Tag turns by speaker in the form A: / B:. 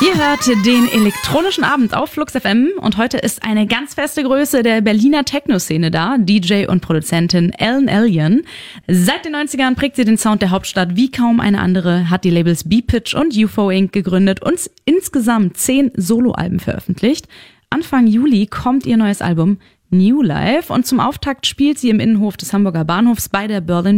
A: Ihr hört den elektronischen Abend auf Flux FM und heute ist eine ganz feste Größe der Berliner Techno-Szene da, DJ und Produzentin Ellen Allien. Seit den 90ern prägt sie den Sound der Hauptstadt wie kaum eine andere, hat die Labels B-Pitch und UFO Inc. gegründet und insgesamt 10 Soloalben veröffentlicht. Anfang Juli kommt ihr neues Album New Life und zum Auftakt spielt sie im Innenhof des Hamburger Bahnhofs bei der Berlin